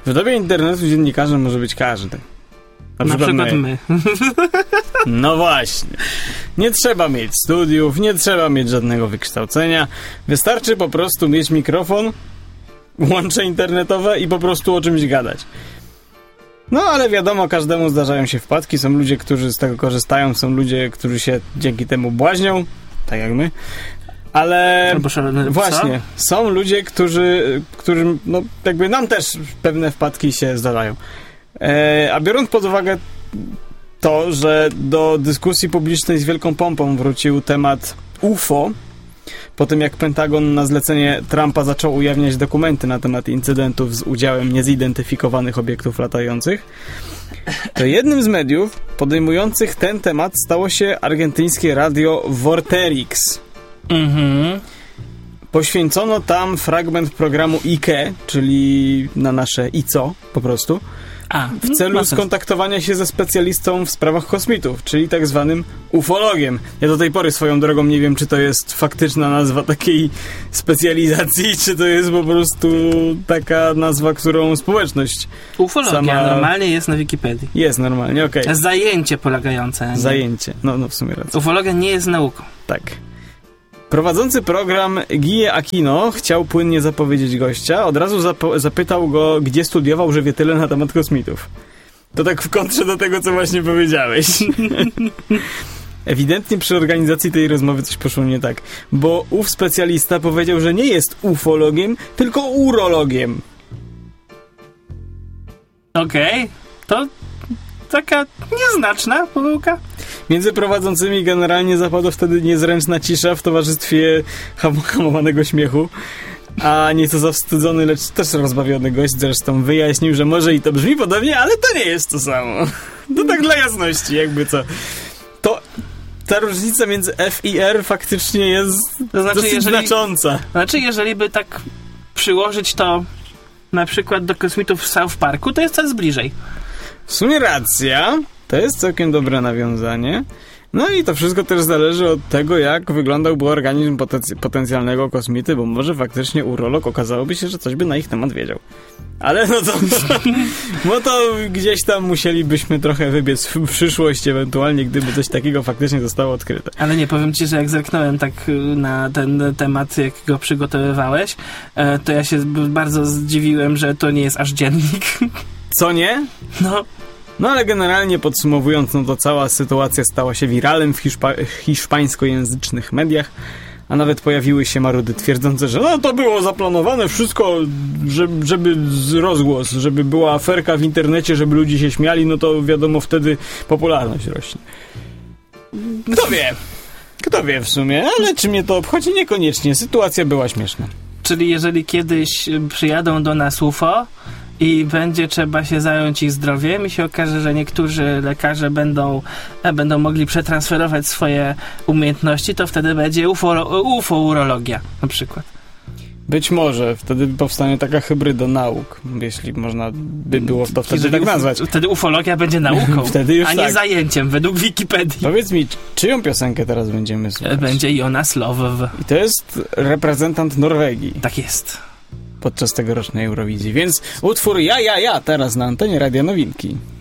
W dobie internetu dziennikarzem może być każdy. Na przykład my. No właśnie. Nie trzeba mieć studiów, nie trzeba mieć żadnego wykształcenia. Wystarczy po prostu mieć mikrofon, łącze internetowe i po prostu o czymś gadać. No ale wiadomo, każdemu zdarzają się wpadki. Są ludzie, którzy z tego korzystają, są ludzie, którzy się dzięki temu błaźnią, tak jak my. Ale właśnie, są ludzie, którzy no jakby nam też pewne wpadki się zdarzają. A biorąc pod uwagę to, że do dyskusji publicznej z wielką pompą wrócił temat UFO, po tym jak Pentagon na zlecenie Trumpa zaczął ujawniać dokumenty na temat incydentów z udziałem niezidentyfikowanych obiektów latających, to jednym z mediów podejmujących ten temat stało się argentyńskie radio Vorterix. Poświęcono tam fragment programu IKE, czyli na nasze ICO po prostu, w celu skontaktowania się ze specjalistą w sprawach kosmitów, czyli tak zwanym ufologiem. Ja do tej pory swoją drogą nie wiem, czy to jest faktyczna nazwa takiej specjalizacji, czy to jest po prostu taka nazwa, którą społeczność Ufologia normalnie jest na Wikipedii. Jest normalnie, okej. Zajęcie polegające. Zajęcie, no w sumie racja. Ufologia nie jest nauką. Tak. Prowadzący program Guille Aquino chciał płynnie zapowiedzieć gościa. Od razu zapytał go, gdzie studiował, że wie tyle na temat kosmitów. To tak w kontrze do tego, co właśnie powiedziałeś. Ewidentnie przy organizacji tej rozmowy coś poszło nie tak. Bo ów specjalista powiedział, że nie jest ufologiem, tylko urologiem. Okej. To taka nieznaczna pomyłka. Między prowadzącymi generalnie zapadła wtedy niezręczna cisza w towarzystwie hamowanego śmiechu, a nieco zawstydzony, lecz też rozbawiony gość zresztą wyjaśnił, że może i to brzmi podobnie, ale to nie jest to samo. To tak dla jasności, jakby co. To ta różnica między F i R faktycznie jest dosyć znacząca. Znaczy, jeżeli by tak przyłożyć to na przykład do kosmitów w South Parku, to jest coraz bliżej. W sumie racja. To jest całkiem dobre nawiązanie. No i to wszystko też zależy od tego, jak wyglądałby organizm potencjalnego kosmity, bo może faktycznie urolog okazałoby się, że coś by na ich temat wiedział. Ale no to gdzieś tam musielibyśmy trochę wybiec w przyszłość, ewentualnie gdyby coś takiego faktycznie zostało odkryte. Ale nie, powiem ci, że jak zerknąłem tak na ten temat, jak go przygotowywałeś, to ja się bardzo zdziwiłem, że to nie jest aż dziennik. Co nie? No ale generalnie podsumowując, no to cała sytuacja stała się wiralem w hiszpańskojęzycznych mediach, a nawet pojawiły się marudy twierdzące, że no to było zaplanowane wszystko, żeby rozgłos, żeby była aferka w internecie, żeby ludzie się śmiali, no to wiadomo, wtedy popularność rośnie. Kto wie w sumie, ale czy mnie to obchodzi? Niekoniecznie. Sytuacja była śmieszna. Czyli jeżeli kiedyś przyjadą do nas UFO i będzie trzeba się zająć ich zdrowiem i się okaże, że niektórzy lekarze będą mogli przetransferować swoje umiejętności, to wtedy będzie UFO-urologia na przykład. Być może. Wtedy powstanie taka hybryda nauk, jeśli można by było to wtedy tak nazwać. Wtedy ufologia będzie nauką, wtedy już a nie zajęciem, według Wikipedii. Powiedz mi, czyją piosenkę teraz będziemy słuchać? Będzie Jonas Love. I to jest reprezentant Norwegii. Tak jest. Podczas tegorocznej Eurowizji. Więc utwór Ja teraz na antenie Radia Nowinki.